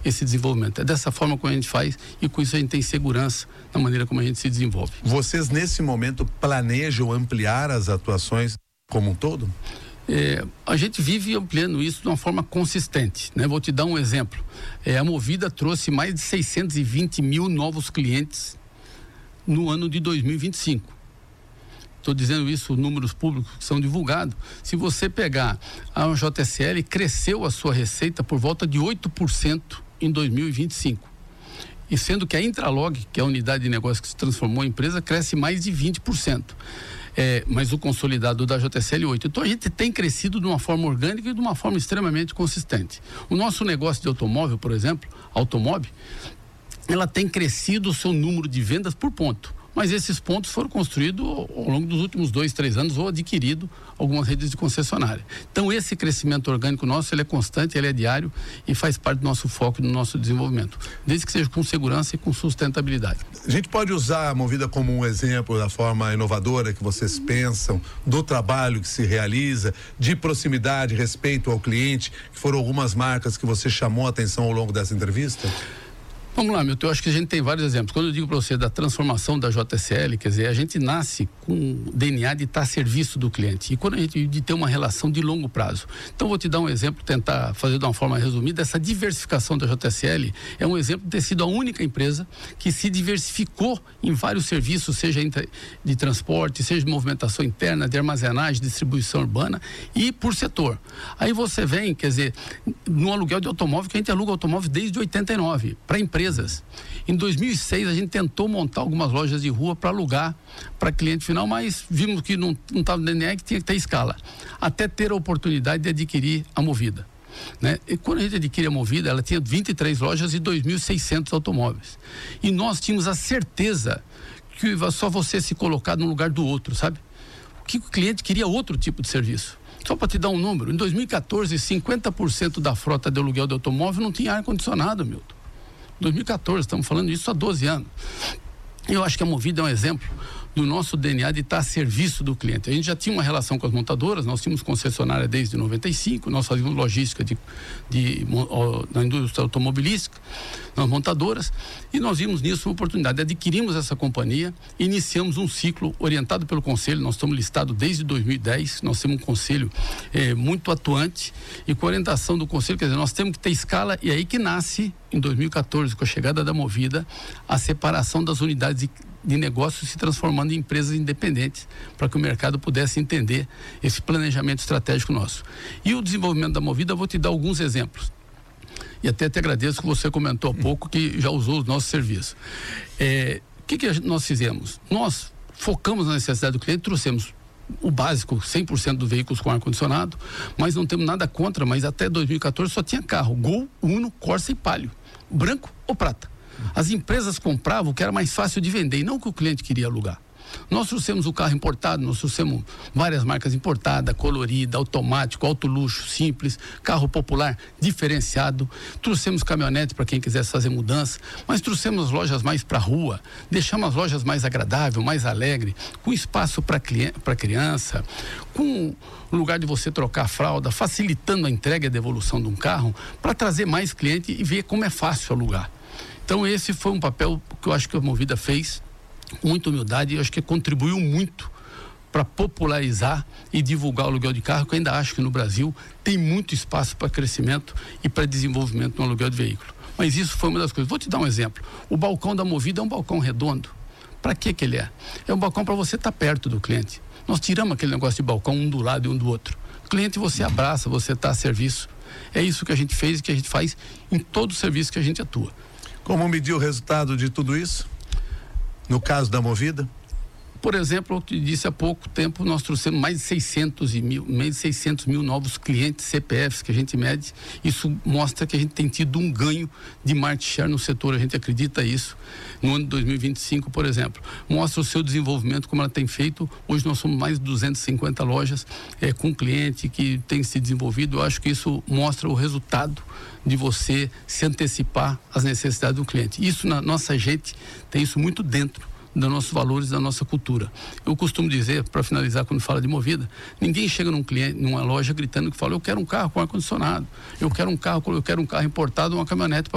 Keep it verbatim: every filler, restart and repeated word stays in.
esse desenvolvimento. É dessa forma que a gente faz e com isso a gente tem segurança na maneira como a gente se desenvolve. Vocês nesse momento planejam ampliar as atuações como um todo? É, a gente vive ampliando isso de uma forma consistente, né? Vou te dar um exemplo. É, a Movida trouxe mais de seiscentos e vinte mil novos clientes no ano de dois mil e vinte e cinco. Estou dizendo isso, números públicos que são divulgados. Se você pegar a J S L, cresceu a sua receita por volta de oito por cento em dois mil e vinte e cinco. E sendo que a Intralog, que é a unidade de negócio que se transformou em empresa, cresce mais de vinte por cento. É, mas o consolidado da J S L oito. Então a gente tem crescido de uma forma orgânica e de uma forma extremamente consistente. O nosso negócio de automóvel, por exemplo, Automob, ela tem crescido o seu número de vendas por ponto. Mas esses pontos foram construídos ao longo dos últimos dois, três anos ou adquirido algumas redes de concessionária. Então esse crescimento orgânico nosso, ele é constante, ele é diário e faz parte do nosso foco, do nosso desenvolvimento, desde que seja com segurança e com sustentabilidade. A gente pode usar a Movida como um exemplo da forma inovadora que vocês pensam, do trabalho que se realiza, de proximidade, respeito ao cliente, que foram algumas marcas que você chamou a atenção ao longo dessa entrevista? Vamos lá, Milton, eu acho que a gente tem vários exemplos. Quando eu digo para você da transformação da J S L, quer dizer, a gente nasce com o D N A de estar a serviço do cliente e quando a gente de ter uma relação de longo prazo. Então, vou te dar um exemplo, tentar fazer de uma forma resumida. Essa diversificação da J S L é um exemplo de ter sido a única empresa que se diversificou em vários serviços, seja de transporte, seja de movimentação interna, de armazenagem, distribuição urbana e por setor. Aí você vem, quer dizer, no aluguel de automóvel, que a gente aluga automóvel desde oitenta e nove, para empresa. Em dois mil e seis a gente tentou montar algumas lojas de rua para alugar para cliente final, mas vimos que não estava no D N A, que tinha que ter escala, até ter a oportunidade de adquirir a Movida, né? E quando a gente adquire a Movida, ela tinha vinte e três lojas e dois mil e seiscentos automóveis. E nós tínhamos a certeza que só você se colocar no lugar do outro, sabe? Que o cliente queria outro tipo de serviço. Só para te dar um número, em dois mil e quatorze, cinquenta por cento da frota de aluguel de automóvel não tinha ar-condicionado, Milton. dois mil e quatorze, estamos falando isso há doze anos. Eu acho que a Movida é um exemplo do nosso D N A de estar a serviço do cliente. A gente já tinha uma relação com as montadoras, nós tínhamos concessionária desde noventa e cinco, nós fazíamos logística de, de, ó, na indústria automobilística, nas montadoras, e nós vimos nisso uma oportunidade. Adquirimos essa companhia, iniciamos um ciclo orientado pelo conselho, nós estamos listados desde dois mil e dez, nós temos um conselho eh, muito atuante, e com a orientação do conselho, quer dizer, nós temos que ter escala, e aí que nasce, em dois mil e quatorze, com a chegada da Movida, a separação das unidades de de negócios se transformando em empresas independentes, para que o mercado pudesse entender esse planejamento estratégico nosso. E o desenvolvimento da Movida, eu vou te dar alguns exemplos. E até te agradeço que você comentou há pouco que já usou os nossos serviços. É, o que, que nós fizemos? Nós focamos na necessidade do cliente, trouxemos o básico, cem por cento dos veículos com ar-condicionado, mas não temos nada contra, mas até dois mil e quatorze só tinha carro, Gol, Uno, Corsa e Palio, branco ou prata. As empresas compravam o que era mais fácil de vender e não o que o cliente queria alugar. Nós trouxemos o carro importado, nós trouxemos várias marcas importadas, colorida, automático, alto luxo, simples, carro popular diferenciado, trouxemos caminhonete para quem quisesse fazer mudança, mas trouxemos as lojas mais para rua, deixamos as lojas mais agradáveis, mais alegres, com espaço para para criança, com lugar de você trocar a fralda, facilitando a entrega e a devolução de um carro, para trazer mais cliente e ver como é fácil alugar. Então esse foi um papel que eu acho que a Movida fez com muita humildade e eu acho que contribuiu muito para popularizar e divulgar o aluguel de carro, que eu ainda acho que no Brasil tem muito espaço para crescimento e para desenvolvimento no aluguel de veículo. Mas isso foi uma das coisas. Vou te dar um exemplo. O balcão da Movida é um balcão redondo. Para que que ele é? É um balcão para você estar perto do cliente. Nós tiramos aquele negócio de balcão um do lado e um do outro. O cliente você abraça, você está a serviço. É isso que a gente fez e que a gente faz em todo o serviço que a gente atua. Como medir o resultado de tudo isso? No caso da Movida? Por exemplo, eu te disse há pouco tempo, nós trouxemos mais de seiscentos mil, mais de seiscentos mil novos clientes C P Fs que a gente mede. Isso mostra que a gente tem tido um ganho de market share no setor, a gente acredita isso. No ano de dois mil e vinte e cinco, por exemplo, mostra o seu desenvolvimento, como ela tem feito. Hoje nós somos mais de duzentas e cinquenta lojas é, com cliente que tem se desenvolvido. Eu acho que isso mostra o resultado de você se antecipar às necessidades do cliente. Isso na nossa gente tem isso muito dentro dos nossos valores, da nossa cultura. Eu costumo dizer, para finalizar, quando fala de Movida, ninguém chega num cliente, numa loja gritando que fala, eu quero um carro com ar-condicionado, eu quero um carro, eu quero um carro importado, uma caminhonete para